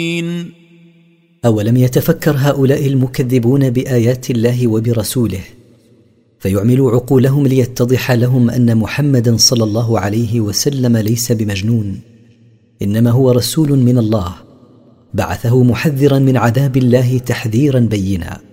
أولم يتفكر هؤلاء المكذبون بآيات الله وبرسوله فيعملوا عقولهم ليتضح لهم أن محمدا صلى الله عليه وسلم ليس بمجنون، إنما هو رسول من الله بعثه محذرا من عذاب الله تحذيرا بينا.